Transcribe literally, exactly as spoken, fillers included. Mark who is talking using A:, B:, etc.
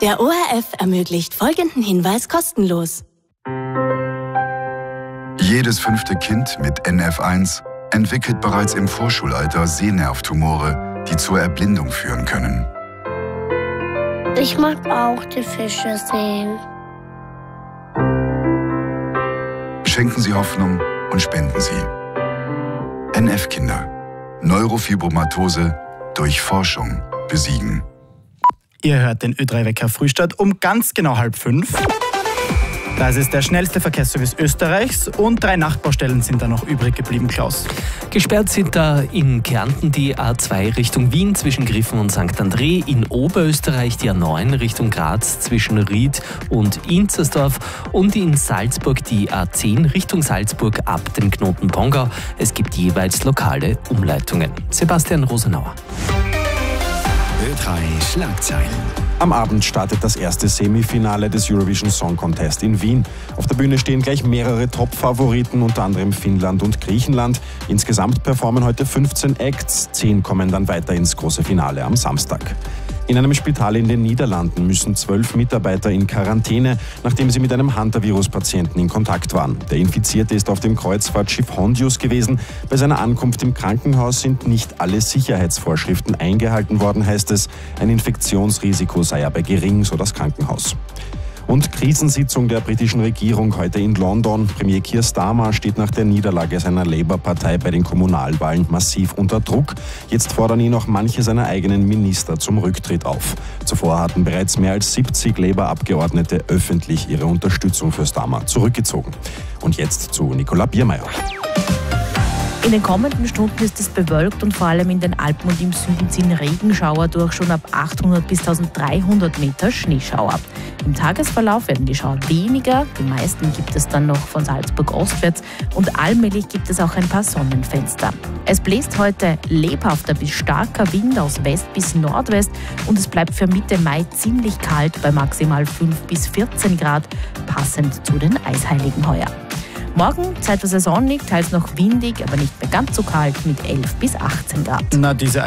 A: Der O R F ermöglicht folgenden Hinweis kostenlos.
B: Jedes fünfte Kind mit N F eins entwickelt bereits im Vorschulalter Sehnervtumore, die zur Erblindung führen können.
C: Ich mag auch die Fische sehen.
B: Schenken Sie Hoffnung und spenden Sie. N F-Kinder. Neurofibromatose durch Forschung besiegen.
D: Ihr hört den Ö drei Wecker Frühstart um ganz genau halb fünf. Das ist der schnellste Verkehrsservice Österreichs und drei Nachbaustellen sind da noch übrig geblieben, Klaus.
E: Gesperrt sind da in Kärnten die A zwei Richtung Wien zwischen Griffen und Sankt André, in Oberösterreich die A neun Richtung Graz zwischen Ried und Inzersdorf und in Salzburg die A zehn Richtung Salzburg ab dem Knoten Pongau. Es gibt jeweils lokale Umleitungen. Sebastian Rosenauer.
F: Ö drei Schlagzeilen.
G: Am Abend startet das erste Semifinale des Eurovision Song Contest in Wien. Auf der Bühne stehen gleich mehrere Top-Favoriten, unter anderem Finnland und Griechenland. Insgesamt performen heute fünfzehn Acts, zehn kommen dann weiter ins große Finale am Samstag. In einem Spital in den Niederlanden müssen zwölf Mitarbeiter in Quarantäne, nachdem sie mit einem Hantavirus-Patienten in Kontakt waren. Der Infizierte ist auf dem Kreuzfahrtschiff Hondius gewesen. Bei seiner Ankunft im Krankenhaus sind nicht alle Sicherheitsvorschriften eingehalten worden, heißt es. Ein Infektionsrisiko sei aber gering, so das Krankenhaus. Und Krisensitzung der britischen Regierung heute in London. Premier Keir Starmer steht nach der Niederlage seiner Labour-Partei bei den Kommunalwahlen massiv unter Druck. Jetzt fordern ihn auch manche seiner eigenen Minister zum Rücktritt auf. Zuvor hatten bereits mehr als siebzig Labour-Abgeordnete öffentlich ihre Unterstützung für Starmer zurückgezogen. Und jetzt zu Nicola Biermeier.
H: In den kommenden Stunden ist es bewölkt und vor allem in den Alpen und im Süden ziehen Regenschauer durch, schon ab achthundert bis dreizehnhundert Meter Schneeschauer. Im Tagesverlauf werden die Schauer weniger, die meisten gibt es dann noch von Salzburg ostwärts und allmählich gibt es auch ein paar Sonnenfenster. Es bläst heute lebhafter bis starker Wind aus West bis Nordwest und es bleibt für Mitte Mai ziemlich kalt bei maximal fünf bis vierzehn Grad, passend zu den Eisheiligen heuer. Morgen zeitweise sonnig, teils noch windig, aber nicht mehr ganz so kalt mit elf bis achtzehn Grad.
D: Na, diese